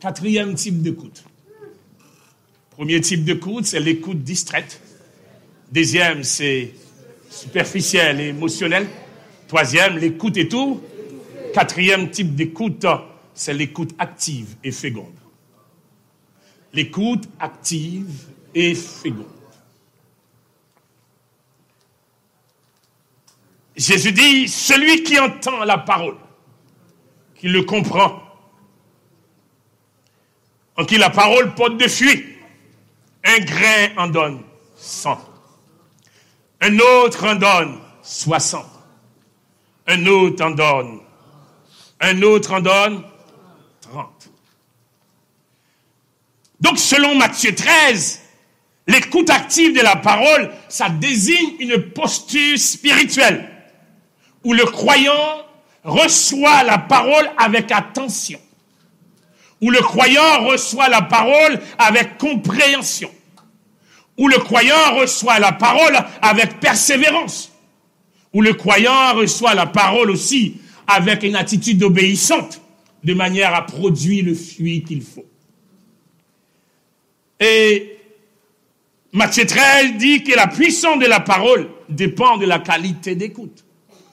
Quatrième type d'écoute. Premier type d'écoute, c'est l'écoute distraite. Deuxième, c'est superficielle et émotionnelle. Troisième, l'écoute et tout. Quatrième type d'écoute, c'est l'écoute active et féconde. L'écoute active et féconde. Jésus dit, celui qui entend la parole, qui le comprend, en qui la parole porte de fruits, un grain en donne 100. Un autre en donne 60. Un autre en donne 30. Donc, selon Matthieu 13, l'écoute active de la parole, ça désigne une posture spirituelle où le croyant reçoit la parole avec attention, où le croyant reçoit la parole avec compréhension, où le croyant reçoit la parole avec persévérance, où le croyant reçoit la parole aussi avec une attitude obéissante, de manière à produire le fruit qu'il faut. Et Matthieu 13 dit que la puissance de la parole dépend de la qualité d'écoute.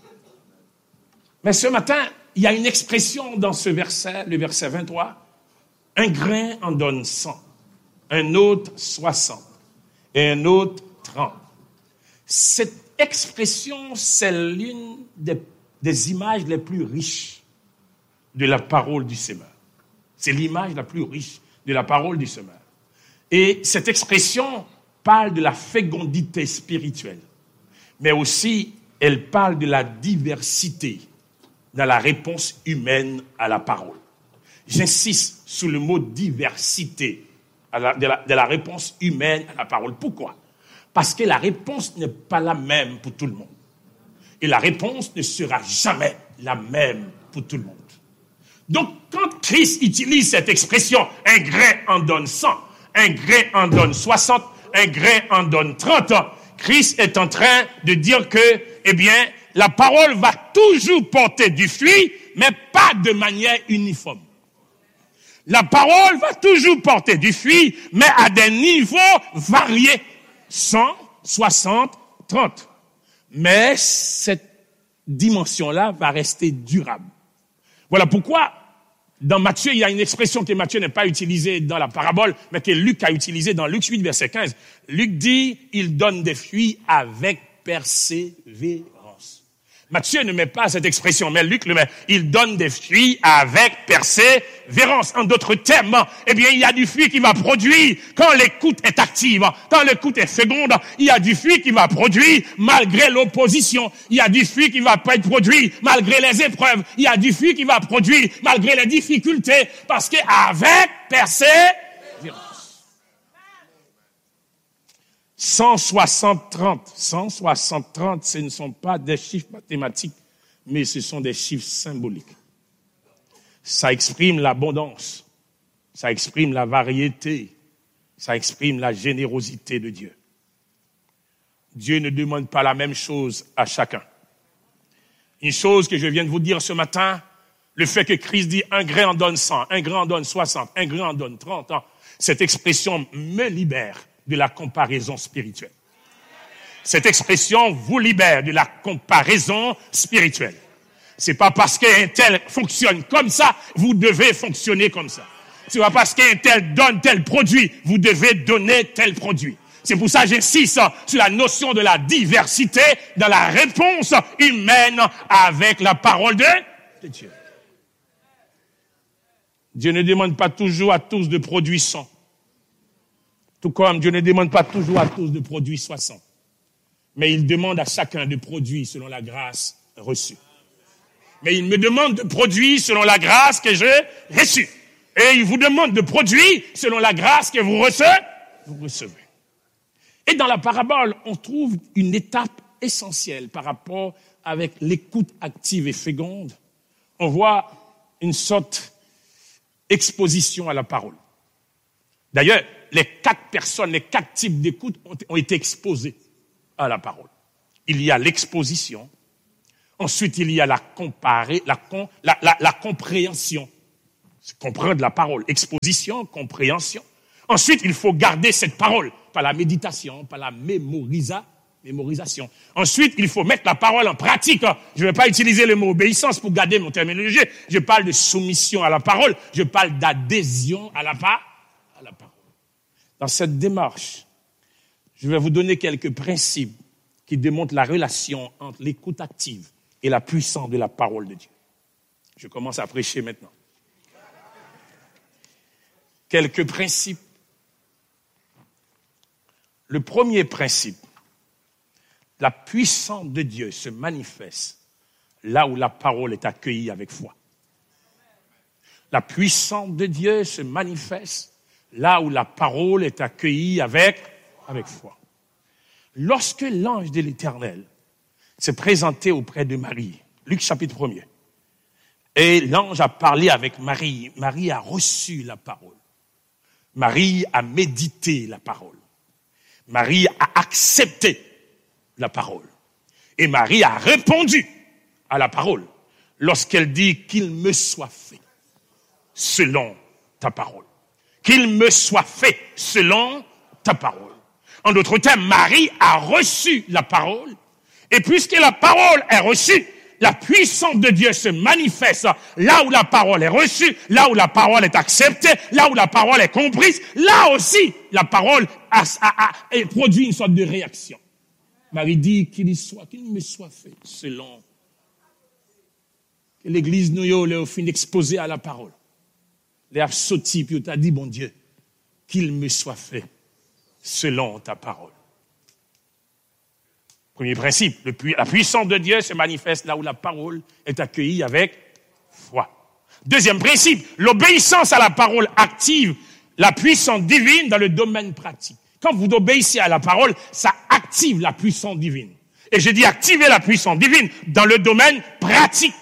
Mais ce matin, il y a une expression dans ce verset, le verset 23. Un grain en donne 100, un autre 60 et un autre 30. Cette expression, c'est l'une des images les plus riches de la parole du semeur. C'est l'image la plus riche de la parole du semeur. Et cette expression parle de la fécondité spirituelle, mais aussi elle parle de la diversité dans la réponse humaine à la parole. J'insiste sur le mot diversité de la réponse humaine à la parole. Pourquoi? Parce que la réponse n'est pas la même pour tout le monde. Et la réponse ne sera jamais la même pour tout le monde. Donc, quand Christ utilise cette expression, un grain en donne 100, un grain en donne 60, un grain en donne 30, Christ est en train de dire que, eh bien, la parole va toujours porter du fruit, mais pas de manière uniforme. La parole va toujours porter du fruit, mais à des niveaux variés. 100, 60, 30. Mais cette dimension-là va rester durable. Voilà pourquoi, dans Matthieu, il y a une expression que Matthieu n'a pas utilisée dans la parabole, mais que Luc a utilisée dans Luc 8, verset 15. Luc dit, il donne des fruits avec persévérance. Matthieu ne met pas cette expression, mais Luc le met. Il donne des fruits avec persévérance. En d'autres termes, eh bien, il y a du fruit qui va produire quand l'écoute est active, quand l'écoute est féconde. Il y a du fruit qui va produire malgré l'opposition. Il y a du fruit qui va être produit malgré les épreuves. Il y a du fruit qui va produire malgré les difficultés, parce qu'avec persévérance. 160-30. 160-30, ce ne sont pas des chiffres mathématiques, mais ce sont des chiffres symboliques. Ça exprime l'abondance, ça exprime la variété, ça exprime la générosité de Dieu. Dieu ne demande pas la même chose à chacun. Une chose que je viens de vous dire ce matin, le fait que Christ dit un grain en donne 100, un grain en donne 60, un grain en donne 30, cette expression me libère de la comparaison spirituelle. Cette expression vous libère de la comparaison spirituelle. C'est pas parce qu'un tel fonctionne comme ça, vous devez fonctionner comme ça. C'est pas parce qu'un tel donne tel produit, vous devez donner tel produit. C'est pour ça que j'insiste sur la notion de la diversité dans la réponse humaine avec la parole de Dieu. Dieu ne demande pas toujours à tous de produire 100. Tout comme Dieu ne demande pas toujours à tous de produire 60. Mais il demande à chacun de produire selon la grâce reçue. Mais il me demande de produire selon la grâce que j'ai reçue. Et il vous demande de produire selon la grâce que vous recevez. Et dans la parabole, on trouve une étape essentielle par rapport avec l'écoute active et féconde. On voit une sorte d'exposition à la parole. D'ailleurs, les 4 personnes, les 4 types d'écoute ont été exposés à la parole. Il y a l'exposition. Ensuite, il y a la compréhension. C'est comprendre la parole. Exposition, compréhension. Ensuite, il faut garder cette parole par la méditation, par la mémorisation. Ensuite, il faut mettre la parole en pratique. Je ne vais pas utiliser le mot obéissance pour garder mon terminologie. Je parle de soumission à la parole. Je parle d'adhésion à la parole. Dans cette démarche, je vais vous donner quelques principes qui démontrent la relation entre l'écoute active et la puissance de la parole de Dieu. Je commence à prêcher maintenant. Quelques principes. Le premier principe, la puissance de Dieu se manifeste là où la parole est accueillie avec foi. La puissance de Dieu se manifeste là où la parole est accueillie avec foi. Lorsque l'ange de l'Éternel s'est présenté auprès de Marie, Luc chapitre 1er, et l'ange a parlé avec Marie, Marie a reçu la parole. Marie a médité la parole. Marie a accepté la parole. Et Marie a répondu à la parole lorsqu'elle dit qu'il me soit fait selon ta parole. Qu'il me soit fait selon ta parole. En d'autres termes, Marie a reçu la parole. Et puisque la parole est reçue, la puissance de Dieu se manifeste là où la parole est reçue, là où la parole est acceptée, là où la parole est comprise. Là aussi, la parole produit une sorte de réaction. Marie dit qu'il me soit fait selon que l'église nous est au fin exposée à la parole. Les a sauté puis t'as dit bon Dieu qu'il me soit fait selon ta parole. Premier principe, la puissance de Dieu se manifeste là où la parole est accueillie avec foi. Deuxième principe, l'obéissance à la parole active la puissance divine dans le domaine pratique. Quand vous obéissez à la parole, ça active la puissance divine. Et je dis activer la puissance divine dans le domaine pratique.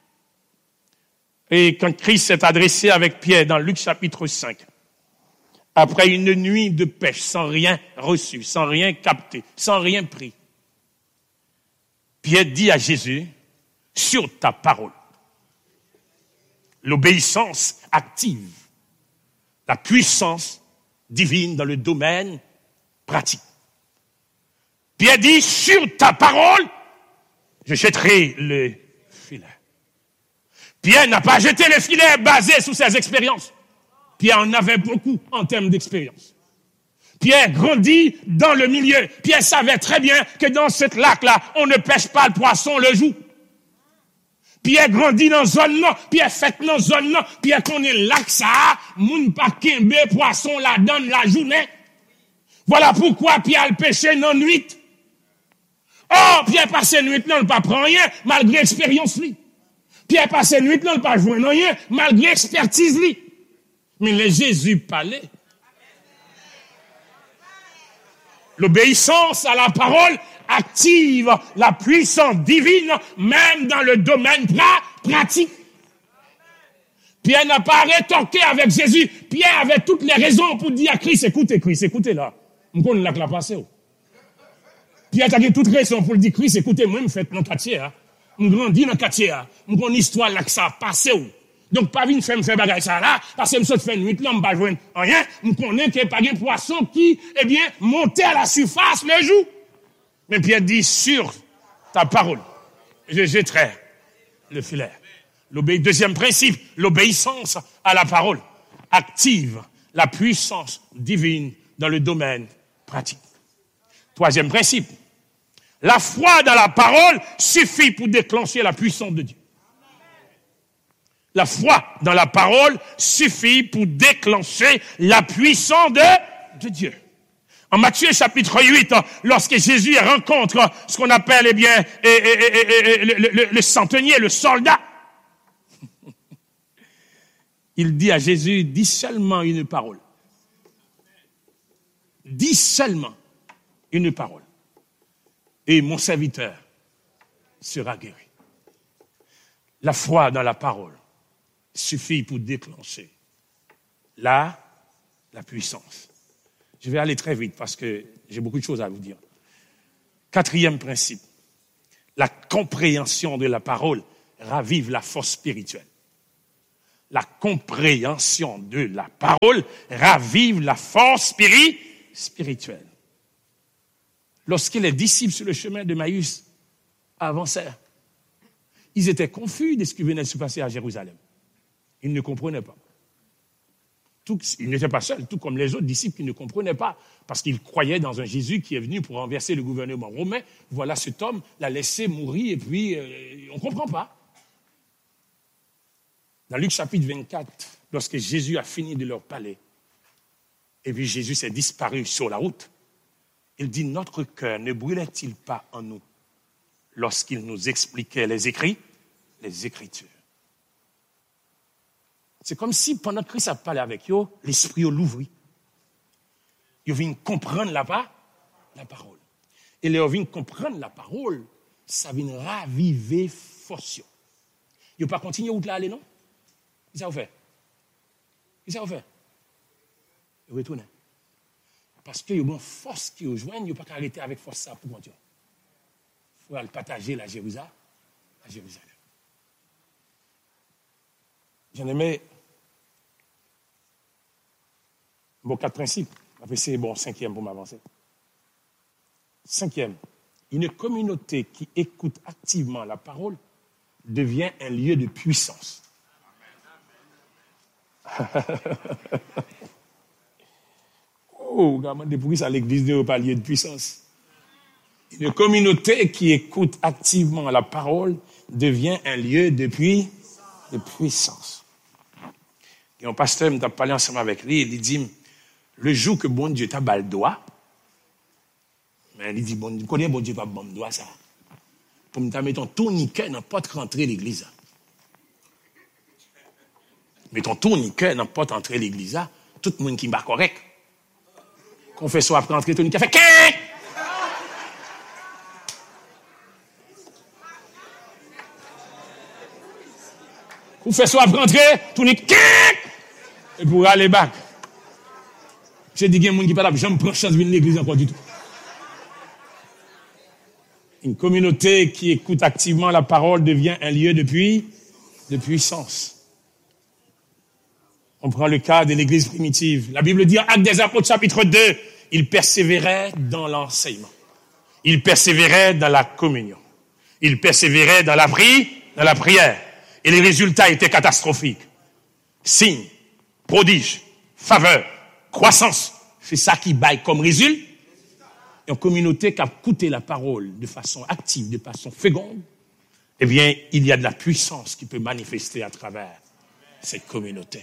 Et quand Christ s'est adressé avec Pierre dans Luc chapitre 5, après une nuit de pêche, sans rien reçu, sans rien capté, sans rien pris, Pierre dit à Jésus, sur ta parole, l'obéissance active la puissance divine dans le domaine pratique. Pierre dit, sur ta parole, je jetterai le filet. Pierre n'a pas jeté le filet basé sur ses expériences. Pierre en avait beaucoup en termes d'expérience. Pierre grandit dans le milieu. Pierre savait très bien que dans ce lac-là, on ne pêche pas le poisson le jour. Pierre grandit dans zone là, Pierre fait dans zone là, Pierre connaît lac ça, moun pa kembe poisson la donne la journée. Voilà pourquoi Pierre a pêché dans nuit. Oh, Pierre passe nuit là, il pas prend rien malgré expérience li. Pierre passe nuit là, il pas joindre rien malgré expertise li. Mais le Jésus parlait. L'obéissance à la parole active la puissance divine, même dans le domaine pratique. Pierre n'a pas rétorqué avec Jésus. Pierre avait toutes les raisons pour dire à Christ, écoutez là. Je connais là que la passé. Pierre a toutes les raisons pour dire, Christ, écoutez, moi, je fais mon quartier. Je grandis dans le quartier. Je connais l'histoire là que ça a passé. Donc, pas venir faire bagay ça là, parce que je fais nuit là, je ne vais pas joindre rien. Je connais qu'il n'y a pas de poisson qui, montait à la surface le jour. Mais Pierre dit, sur ta parole, je jetterai le filet. Deuxième principe, l'obéissance à la parole active la puissance divine dans le domaine pratique. Troisième principe, la foi dans la parole suffit pour déclencher la puissance de Dieu. La foi dans la parole suffit pour déclencher la puissance de Dieu. En Matthieu chapitre 8, lorsque Jésus rencontre ce qu'on appelle le centenier, le soldat, il dit à Jésus, dis seulement une parole. Dis seulement une parole. Et mon serviteur sera guéri. La foi dans la parole suffit pour déclencher la puissance. Je vais aller très vite parce que j'ai beaucoup de choses à vous dire. Quatrième principe, la compréhension de la parole ravive la force spirituelle. la compréhension de la parole ravive la force spirituelle. Lorsque les disciples sur le chemin de Maïs avancèrent, ils étaient confus de ce qui venait de se passer à Jérusalem. Ils ne comprenaient pas. Ils n'étaient pas seuls, tout comme les autres disciples qui ne comprenaient pas, parce qu'ils croyaient dans un Jésus qui est venu pour renverser le gouvernement romain. Voilà, cet homme l'a laissé mourir et puis on ne comprend pas. Dans Luc chapitre 24, lorsque Jésus a fini de leur parler, et puis Jésus s'est disparu sur la route, il dit, notre cœur ne brûlait-il pas en nous lorsqu'il nous expliquait les Écritures? C'est comme si pendant que Christ a parlé avec eux, l'esprit l'ouvrit. Ils viennent comprendre la parole. Et ils viennent comprendre la parole, ça vient raviver force. Ils n'ont pas continué où là aller, non? Qu'est-ce que ça vous fait? Qu'est-ce que ça vous fait? Ils retournent. Parce qu'il y a une force qui rejoignent, ils n'ont pas qu'à arrêter avec force ça pour continuer. Il faut aller partager la Jérusalem. J'en aimais quatre principes. Après, c'est cinquième pour m'avancer. Cinquième, une communauté qui écoute activement la parole devient un lieu de puissance. Regardez pour ça l'église n'est pas lieu de puissance. Une communauté qui écoute activement la parole devient un lieu de puissance. Et un pasteur m'a parlé ensemble avec lui, il dit, le jour que bon Dieu t'a bal doigt, il dit, combien bon Dieu pas bon doigt ça? Pour me mettre ton tourniquet dans pas rentrer l'église. Mais ton tourniquet dans pas entrer l'église, tout le monde qui n'est pas correct. Qu'on fait soit après entrer tourniquet, fait qu'est! Qu'on fait soit après entrer tourniquet, et pour aller back. J'ai dit qu'il y a des gens qui parlent, je me prends chance de venir à l'église encore du tout. Une communauté qui écoute activement la parole devient un lieu de puissance. On prend le cas de l'église primitive. La Bible dit en Actes des Apôtres chapitre 2, ils persévéraient dans l'enseignement. Ils persévéraient dans la communion. Ils persévéraient dans la prière. Et les résultats étaient catastrophiques. Signes, prodiges, faveurs, croissance. C'est ça qui baille comme résultat. Une communauté qui a écouté la parole de façon active, de façon féconde, eh bien, il y a de la puissance qui peut manifester à travers cette communauté.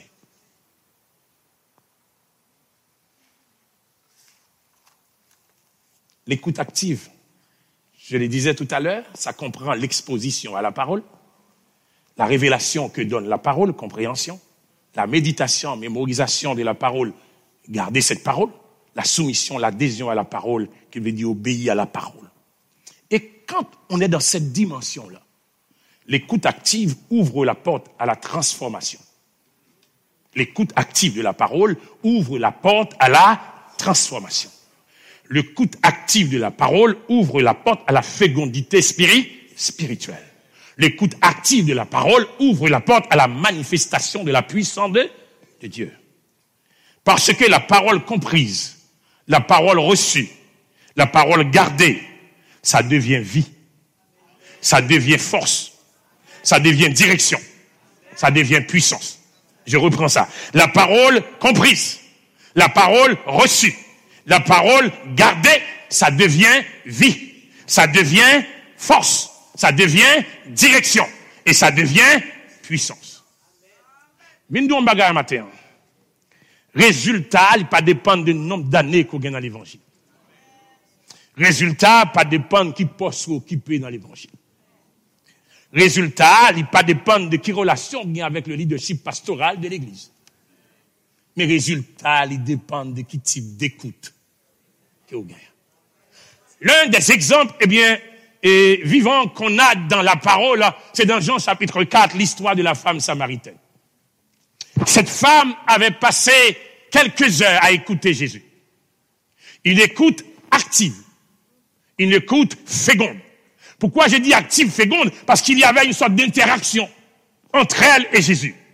L'écoute active, je le disais tout à l'heure, ça comprend l'exposition à la parole, la révélation que donne la parole, compréhension, la méditation, mémorisation de la parole, garder cette parole, la soumission, l'adhésion à la parole, qui veut dire obéir à la parole. Et quand on est dans cette dimension-là, l'écoute active ouvre la porte à la transformation. L'écoute active de la parole ouvre la porte à la transformation. L'écoute active de la parole ouvre la porte à la fécondité spirituelle. L'écoute active de la parole ouvre la porte à la manifestation de la puissance de Dieu. Parce que la parole comprise, la parole reçue, la parole gardée, ça devient vie, ça devient force, ça devient direction, ça devient puissance. Je reprends ça. La parole comprise, la parole reçue, la parole gardée, ça devient vie, ça devient force, ça devient direction et ça devient puissance. Vindou bagay matin. Résultat, il pas dépendre du nombre d'années qu'on gagne dans l'évangile. Résultat, pas dépendre qui poste occupé dans l'évangile. Résultat, il pas dépendre de qui relation on a avec le leadership pastoral de l'église. Mais résultat, il dépend de qui type d'écoute que vous gagnez. L'un des exemples, vivants qu'on a dans la parole, c'est dans Jean chapitre 4, l'histoire de la femme samaritaine. Cette femme avait passé quelques heures à écouter Jésus. Une écoute active. Une écoute féconde. Pourquoi j'ai dit active, féconde? Parce qu'il y avait une sorte d'interaction entre elle et Jésus.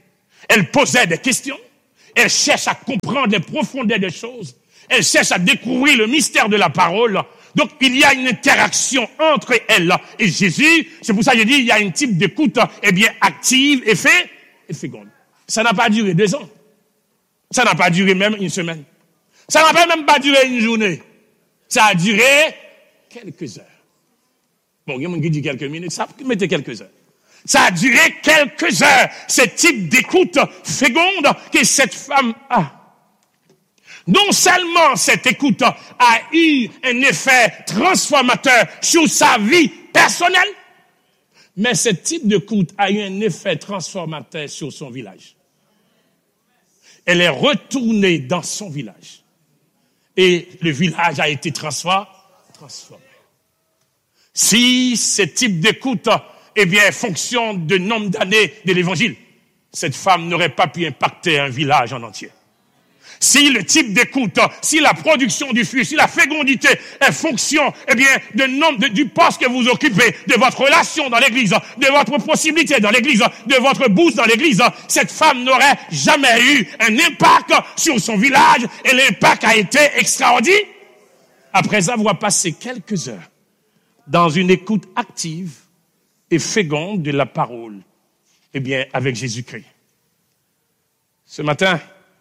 Elle posait des questions. Elle cherche à comprendre les profondeurs des choses. Elle cherche à découvrir le mystère de la parole. Donc, il y a une interaction entre elle et Jésus. C'est pour ça que je dis, il y a un type d'écoute, active et féconde. Ça n'a pas duré 2 ans. Ça n'a pas duré même une semaine. Ça n'a même pas duré une journée. Ça a duré quelques heures. Bon, il y a quelqu'un qui dit quelques minutes, ça mettez quelques heures. Ça a duré quelques heures, ce type d'écoute féconde que cette femme a. Non seulement cette écoute a eu un effet transformateur sur sa vie personnelle, mais ce type d'écoute a eu un effet transformateur sur son village. Elle est retournée dans son village. Et le village a été transformé. Si ce type d'écoute, fonctionne de nombre d'années de l'évangile, cette femme n'aurait pas pu impacter un village en entier. Si le type d'écoute, si la production du fruit, si la fécondité est fonction, du poste que vous occupez, de votre relation dans l'église, de votre possibilité dans l'église, de votre bourse dans l'église, cette femme n'aurait jamais eu un impact sur son village et l'impact a été extraordinaire. Après avoir passé quelques heures dans une écoute active et féconde de la parole, avec Jésus-Christ. Ce matin,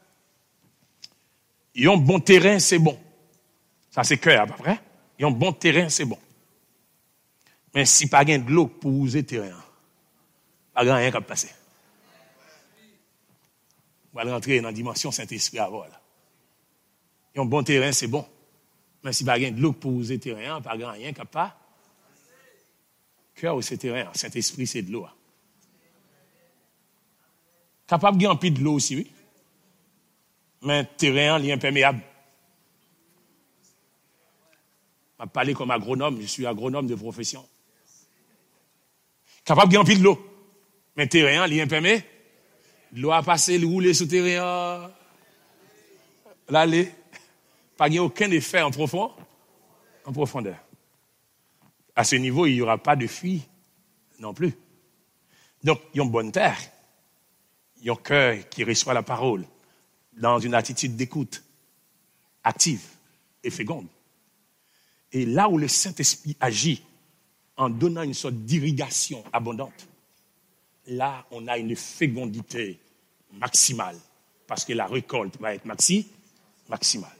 ils ont bon terrain, c'est bon. Ça, c'est cœur, à peu près. Ils ont bon terrain, c'est bon. Mais si pas de l'eau pour user terrain, pas grand rien qui va passer. On va rentrer dans la dimension Saint-Esprit avant, là. Ils ont bon terrain, c'est bon. Mais si pas de l'eau pour user terrain, pas grand rien qui va pas. Cœur, c'est terrain. Saint-Esprit, c'est de l'eau. Capable de gagner de l'eau aussi, oui. Mais terrain, il est imperméable. Je vais parler comme agronome, je suis agronome de profession. Capable de gagner de l'eau. Mais terrain, il est imperméable. L'eau a passé, le rouler sous terrain. L'aller. Pas aucun effet en profondeur. À ce niveau, il n'y aura pas de fuite non plus. Donc, il y a une bonne terre. Il y a un cœur qui reçoit la parole dans une attitude d'écoute active et féconde. Et là où le Saint-Esprit agit en donnant une sorte d'irrigation abondante, là, on a une fécondité maximale parce que la récolte va être maximale.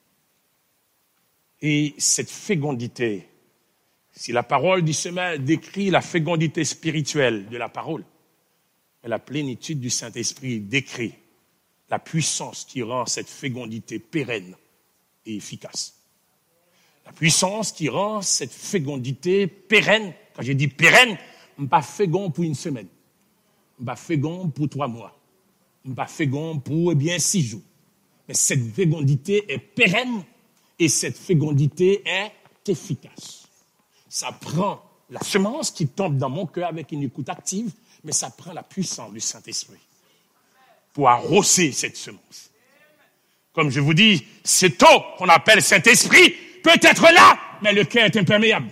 Et cette fécondité, si la parole du semeur décrit la fécondité spirituelle de la parole, la plénitude du Saint-Esprit décrit la puissance qui rend cette fécondité pérenne et efficace. La puissance qui rend cette fécondité pérenne, quand je dis pérenne, je ne pas fécond pour une semaine, je ne pas fécond pour 3 mois, je ne pas fécond pour 6 jours. Mais cette fécondité est pérenne et cette fécondité est efficace. Ça prend la semence qui tombe dans mon cœur avec une écoute active, mais ça prend la puissance du Saint-Esprit pour arroser cette semence. Comme je vous dis, cette eau qu'on appelle Saint-Esprit peut être là, mais le cœur est imperméable.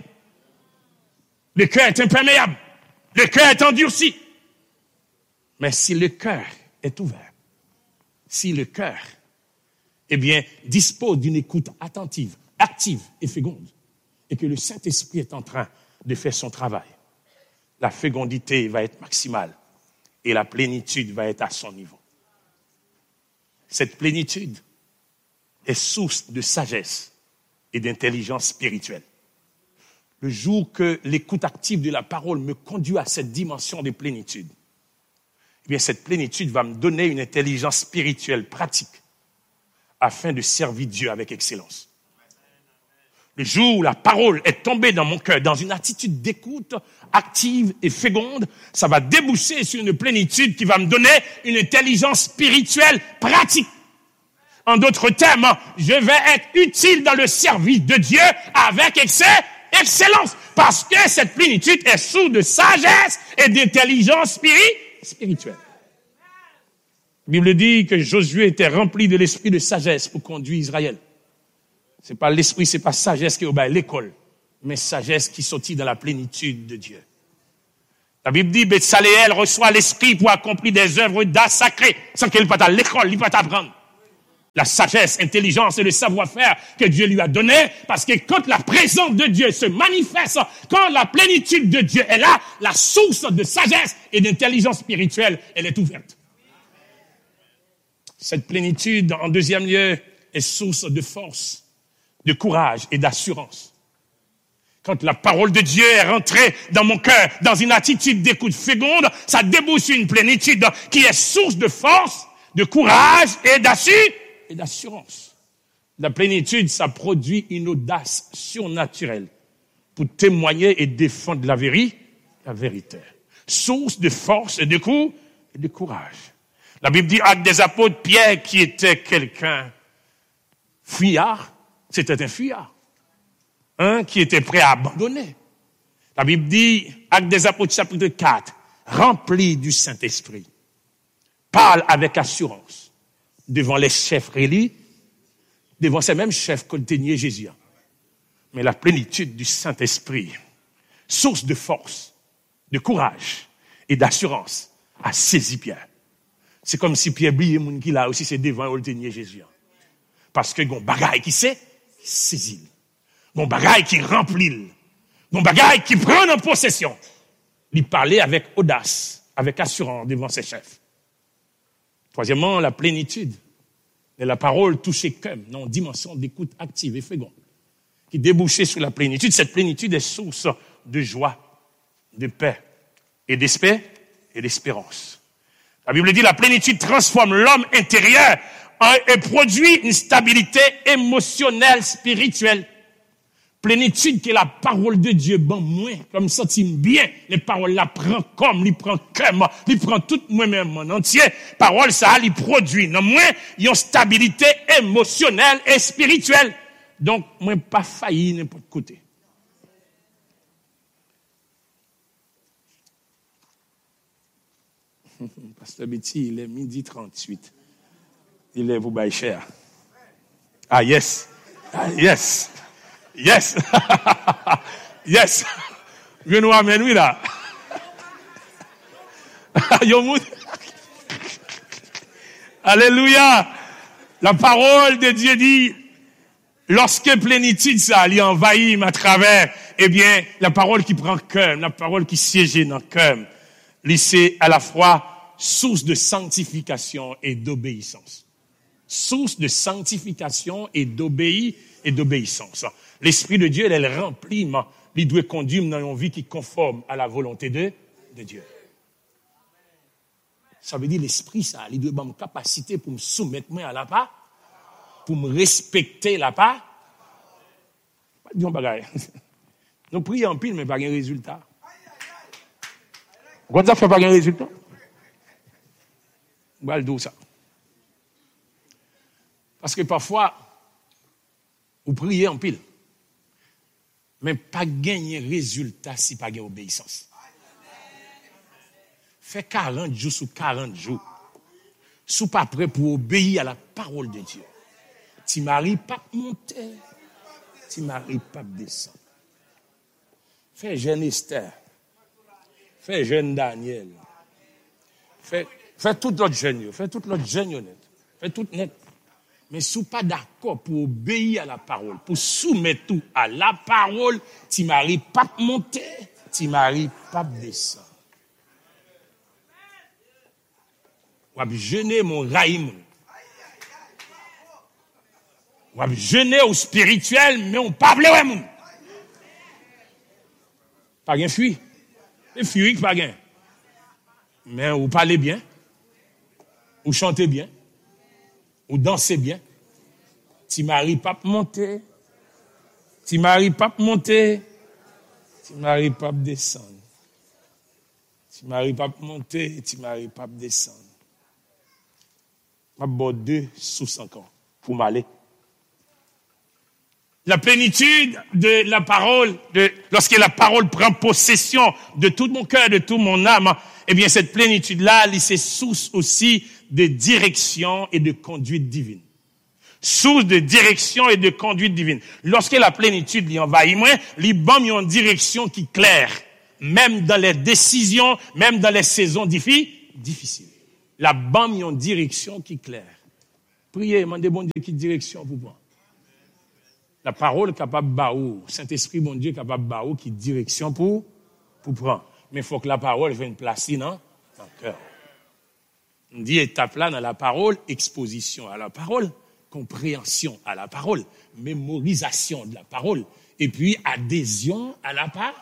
Le cœur est imperméable. Le cœur est endurci. Mais si le cœur est ouvert, si le cœur, dispose d'une écoute attentive, active et féconde, et que le Saint-Esprit est en train de faire son travail, la fécondité va être maximale et la plénitude va être à son niveau. Cette plénitude est source de sagesse et d'intelligence spirituelle. Le jour que l'écoute active de la parole me conduit à cette dimension de plénitude, cette plénitude va me donner une intelligence spirituelle pratique afin de servir Dieu avec excellence. Le jour où la parole est tombée dans mon cœur, dans une attitude d'écoute active et féconde, ça va déboucher sur une plénitude qui va me donner une intelligence spirituelle pratique. En d'autres termes, je vais être utile dans le service de Dieu avec excellence, parce que cette plénitude est source de sagesse et d'intelligence spirituelle. La Bible dit que Josué était rempli de l'esprit de sagesse pour conduire Israël. C'est pas l'esprit, c'est pas sagesse qui est au bas l'école, mais sagesse qui sortit dans la plénitude de Dieu. La Bible dit, Betsaléel reçoit l'esprit pour accomplir des œuvres d'art sacré, sans qu'il pas à l'école, il pas apprendre. La sagesse, intelligence et le savoir-faire que Dieu lui a donné, parce que quand la présence de Dieu se manifeste, quand la plénitude de Dieu est là, la source de sagesse et d'intelligence spirituelle, elle est ouverte. Cette plénitude, en deuxième lieu, est source de force, de courage et d'assurance. Quand la parole de Dieu est rentrée dans mon cœur, dans une attitude d'écoute féconde, ça débouche sur une plénitude qui est source de force, de courage et d'assurance. La plénitude, ça produit une audace surnaturelle pour témoigner et défendre la vérité. Source de force et de courage. La Bible dit, Actes des apôtres, Pierre, qui était quelqu'un fuyard, c'était un fuyard, qui était prêt à abandonner. La Bible dit, Actes des apôtres, chapitre 4, rempli du Saint-Esprit, parle avec assurance devant les chefs religieux, devant ces mêmes chefs qu'on tenait Jésus. Mais la plénitude du Saint-Esprit, source de force, de courage et d'assurance, a saisi Pierre. C'est comme si Pierre oubliait moun qui là aussi c'est devant qu'on tenait Jésus. Parce que gon bagaille qui sait, saisit. Gon bagaille qui remplit. Gon bagaille qui prend en possession. Il parlait avec audace, avec assurance devant ses chefs. Troisièmement, la plénitude de la parole touchée comme dans une dimension d'écoute active et féconde, qui débouchait sur la plénitude. Cette plénitude est source de joie, de paix et d'espérance. La Bible dit la plénitude transforme l'homme intérieur et produit une stabilité émotionnelle, spirituelle. Plénitude que la parole de Dieu, bon, moins, comme ça, bien, les paroles la prend comme, il prend comme, il prend tout moi-même en entier. Parole, ça, il produit, non, moins, il y a une stabilité émotionnelle et spirituelle. Donc, moi, pas failli n'importe côté. Pasteur Betty, il est 12h38. Il est vous bail cher. Ah, yes. Ah, yes. Yes. Yes. Je nous amène, oui, là. Alléluia. La parole de Dieu dit, lorsque plénitude, ça, il envahit à travers, eh bien, la parole qui prend cœur, la parole qui siège dans le cœur, c'est à la fois source de sanctification et d'obéissance. Source de sanctification et d'obéissance. L'Esprit de Dieu, elle remplit, il doit conduire dans une vie qui est conforme à la volonté de Dieu. Ça veut dire l'Esprit, ça, il doit avoir une capacité pour me soumettre à la part, pour me respecter la part. Pas de bagaille. Nous prions en pile, mais pas de résultat. Pourquoi ça fait pas de résultat? On va le dire ça. Parce que parfois, vous priez en pile, mais pas gagner résultat si pas gagner obéissance. Fait 40 jours sous 40 jours. Sous pas prêt pour obéir à la parole de Dieu. Tu maries pas monter, tu maries pas descendre. Fais jeune Esther. Fais jeune Daniel. Fais tout l'autre jeune. Fais tout l'autre jeune honnête. Fais tout net. Mais si vous pas d'accord pour obéir à la parole, pour soumettre tout à la parole, tu maries pas monter, tu maries pas descendre. Ou jeûner mon raïm. Ou jeûner au spirituel, mais on pas blé moun. Pas gain fuir. Et fuir pas gain. Mais vous parlez bien. Vous chantez bien. Ou dansez bien. Tu maries pas monter. Tu maries pas monter. Tu maries pas descendre. Tu maries pas monter. Tu maries pas descendre. Je vais 2 sous encore pour m'aller. La plénitude de la parole, lorsque la parole prend possession de tout mon cœur, de toute mon âme, eh bien, cette plénitude-là, c'est source aussi de direction et de conduite divine. Source de direction et de conduite divine. Lorsque la plénitude l'y envahit, il y a une direction qui est claire même dans les décisions, même dans les saisons difficiles. La bande, y a une direction qui est claire. Priez, demandez bon Dieu qui direction pour moi. La parole capable de baou, Saint-Esprit, bon Dieu, capable de baou, qui direction pour prendre. Mais il faut que la parole vienne placer dans le cœur. On dit étape là dans la parole, exposition à la parole, compréhension à la parole, mémorisation de la parole, et puis adhésion à la parole.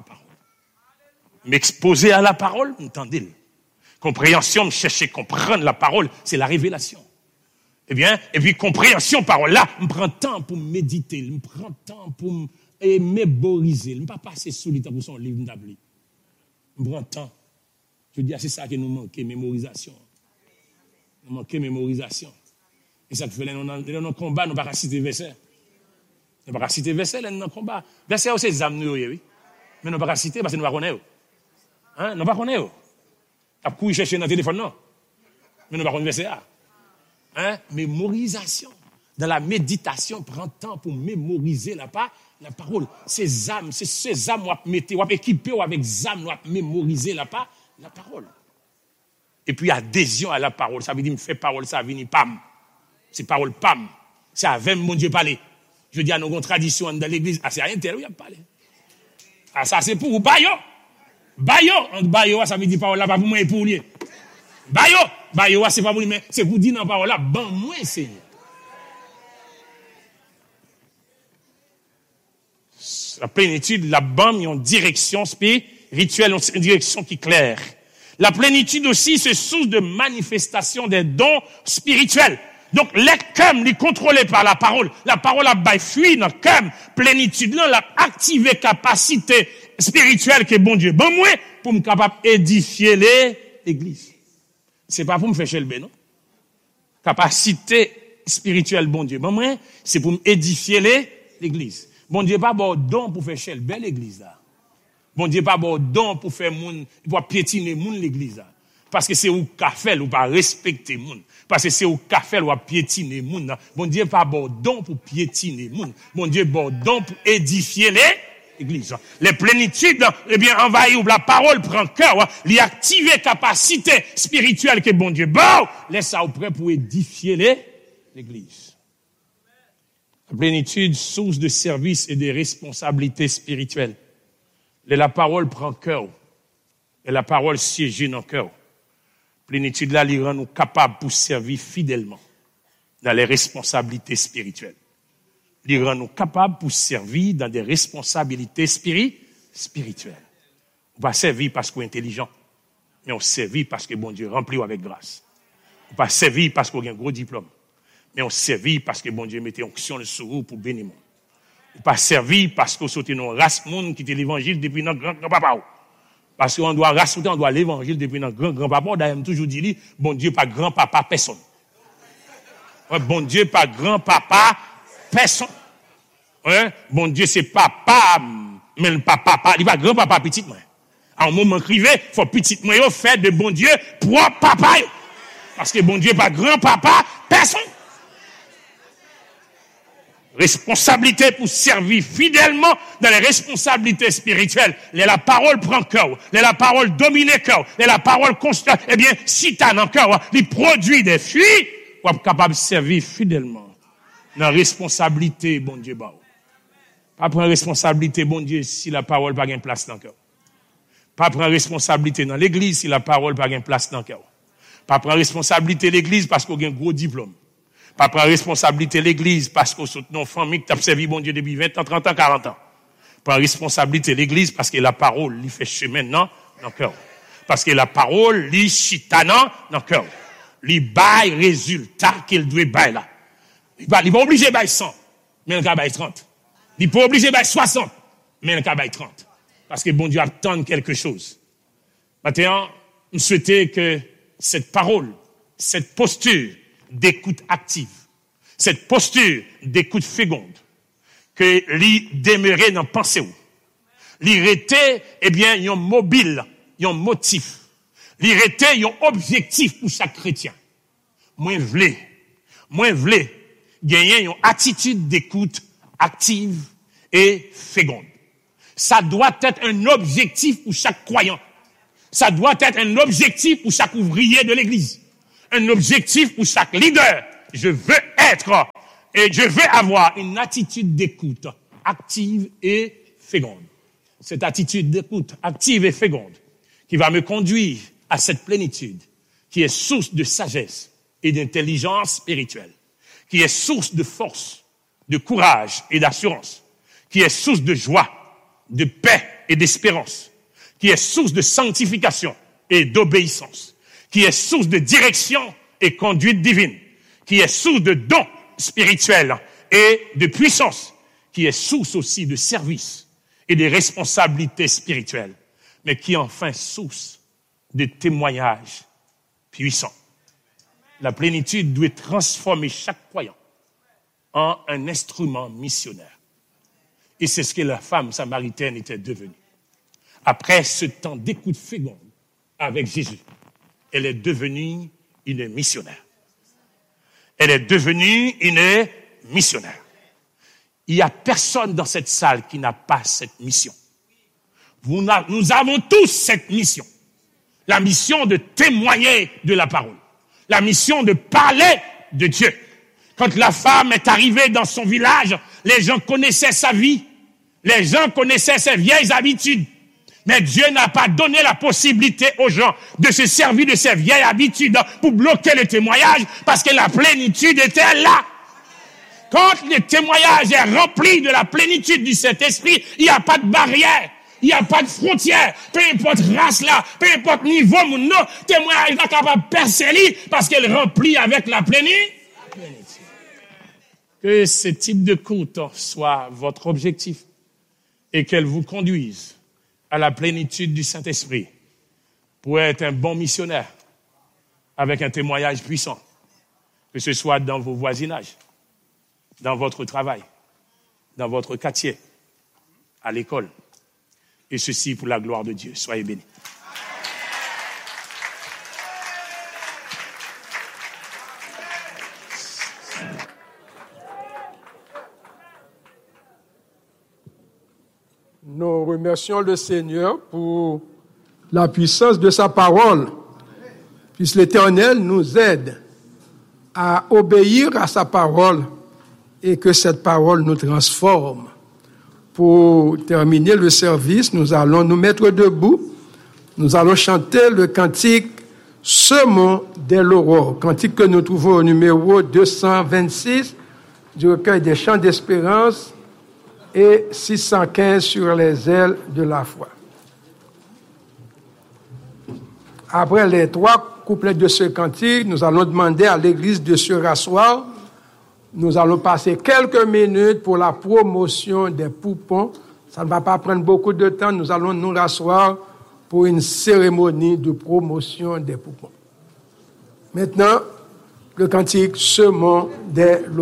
M'exposer à la parole, entendez-le. Compréhension, me chercher comprendre la parole, c'est la révélation. Eh bien, et puis compréhension, parole là, me prend temps pour méditer, me prend temps pour me mémoriser, me pas passer sous le temps pour son livre d'abli. Me prend temps. Je dis, c'est ça qui nous manque, mémorisation. Nous manquons mémorisation. Et ça fait, dans nos combats, nous ne pouvons pas citer verset. Nous ne pouvons pas citer verset dans nos combats. Verset, c'est les âmes, oui. Mais nous ne pouvons pas citer parce que nous ne connaissons pas. Nous ne connaissons pas. Tu as couru chercher dans le téléphone, non? Mais nous ne connaissons pas verset. Mémorisation. Dans la méditation, prend temps pour mémoriser la parole. Ces âmes, on va mettre, on va équiper avec les âmes, on va mémoriser la parole. Et puis adhésion à la parole. Ça veut dire, me fait parole, ça vient pam. C'est parole pam. C'est avec mon Dieu parler. Je dis à nos traditions dans l'église, c'est rien tel, il a parlé. Ça c'est pour vous, bayo. Entre bayo, ça veut dire parole là, pas pour moi et pour lui. Bayo, c'est pas pour lui, mais c'est pour dire dans parole là, ban moi, Seigneur. La plénitude, la bande, il y a une direction spirituelle, une direction qui est claire. La plénitude aussi, c'est source de manifestation des dons spirituels. Donc, les cœurs, les contrôlés par la parole. La parole a bail fuit dans le cœur. Plénitude, là, la activé capacité spirituelle que bon Dieu. Bon, moi, pour me capable édifier l'église. C'est pas pour me faire chelber, non? Capacité spirituelle, bon Dieu. Bon, moi, c'est pour m'édifier l'église. Bon Dieu, pas bon don pour faire chelber l'église, là. Bon Dieu, pas bon don pour faire moun, pour piétiner moun l'église là. Parce que c'est ou café ou pas respecter moun. Parce que c'est ou café ou piétiner moun. Bon Dieu, pas bon don pour piétiner moun. Bon Dieu, bon don pour édifier l'église. Les plénitudes, eh bien, envahir la parole prend cœur, l'y activer capacité spirituelle que bon Dieu, bon, laisse ça au prêt pour édifier l'église. La plénitude, source de service et de responsabilités spirituelles. La parole prend cœur. Et la parole siège dans le cœur. Plénitude là, il rend nous capables pour servir fidèlement dans les responsabilités spirituelles. Il rend nous capables pour servir dans des responsabilités spirituelles. On va servir parce qu'on est intelligent, mais on servit parce que bon Dieu remplit avec grâce. On va servir parce qu'on a un gros diplôme, mais on servit parce que bon Dieu mettait onction sur vous pour bénir. Ou pas servir parce qu'on saute nos race monde qui était l'évangile depuis notre grand-papa. Parce qu'on doit rassouter, on doit l'évangile depuis notre grand-papa. D'ailleurs, toujours dit, bon Dieu, pas grand-papa, personne. Ouais, bon Dieu, pas grand-papa, personne. Ouais, bon Dieu, c'est papa, mais le papa, il pas grand-papa, petit moi. À un moment crivé, faut petit moi, faire de bon Dieu, propre papa. Parce que bon Dieu, pas grand-papa, personne. Responsabilité pour servir fidèlement dans les responsabilités spirituelles. La parole prend cœur. La parole domine cœur. La parole constate. Eh bien, si t'as dans cœur, il produit des fruits, ou est capable de servir fidèlement dans la responsabilité, bon Dieu, bah. Pas prendre responsabilité, bon Dieu, si la parole pas gagne place dans cœur. Pas prendre responsabilité dans l'église si la parole pas gagne place dans cœur. Pas prendre responsabilité l'église parce qu'on a un gros diplôme. Pas prendre responsabilité l'église parce qu'on soutient nos familles qui ont servi bon Dieu depuis 20 ans, 30 ans, 40 ans. Prendre responsabilité l'église parce que la parole lui fait chemin dans le cœur. Parce que la parole lui chitana dans le cœur. Lui bail résultat qu'il doit bail là. Il va obligé bail 100, mais il va bail 30. Il pas obligé bail 60, mais il va bail 30. Parce que bon Dieu attend quelque chose. Maintenant, je souhaitais que cette parole, cette posture d'écoute active, cette posture d'écoute féconde, que l'y demeurer dans pensée ou, l'y rester, eh bien, yon mobile, yon motif, l'y rester, yon objectif pour chaque chrétien. Moins vle, gagner yon attitude d'écoute active et féconde. Ça doit être un objectif pour chaque croyant. Ça doit être un objectif pour chaque ouvrier de l'Église. Un objectif pour chaque leader. Je veux être et je veux avoir une attitude d'écoute active et féconde. Cette attitude d'écoute active et féconde qui va me conduire à cette plénitude qui est source de sagesse et d'intelligence spirituelle, qui est source de force, de courage et d'assurance, qui est source de joie, de paix et d'espérance, qui est source de sanctification et d'obéissance, qui est source de direction et conduite divine, qui est source de dons spirituels et de puissance, qui est source aussi de service et de responsabilités spirituelles, mais qui est enfin source de témoignages puissants. La plénitude doit transformer chaque croyant en un instrument missionnaire. Et c'est ce que la femme samaritaine était devenue. Après ce temps d'écoute féconde avec Jésus, elle est devenue une missionnaire. Elle est devenue une missionnaire. Il n'y a personne dans cette salle qui n'a pas cette mission. Nous avons tous cette mission. La mission de témoigner de la parole. La mission de parler de Dieu. Quand la femme est arrivée dans son village, les gens connaissaient sa vie. Les gens connaissaient ses vieilles habitudes. Mais Dieu n'a pas donné la possibilité aux gens de se servir de ces vieilles habitudes pour bloquer le témoignage parce que la plénitude était là. Quand le témoignage est rempli de la plénitude du Saint-Esprit, il n'y a pas de barrière. Il n'y a pas de frontière. Peu importe race là, peu importe niveau, mon nom, témoignage est capable de percer parce qu'elle est remplie avec la plénitude. Que ce type de culte soit votre objectif et qu'elle vous conduise à la plénitude du Saint-Esprit pour être un bon missionnaire avec un témoignage puissant, que ce soit dans vos voisinages, dans votre travail, dans votre quartier, à l'école. Et ceci pour la gloire de Dieu. Soyez bénis. Nous remercions le Seigneur pour la puissance de sa parole. Puisse l'Éternel nous aide à obéir à sa parole et que cette parole nous transforme. Pour terminer le service, nous allons nous mettre debout. Nous allons chanter le cantique « Semons dès l'aurore », cantique que nous trouvons au numéro 226 du recueil des chants d'espérance et 615 sur les ailes de la foi. Après les 3 couplets de ce cantique, nous allons demander à l'Église de se rasseoir. Nous allons passer quelques minutes pour la promotion des poupons. Ça ne va pas prendre beaucoup de temps. Nous allons nous rasseoir pour une cérémonie de promotion des poupons. Maintenant, le cantique « Semons dès l'aurore ».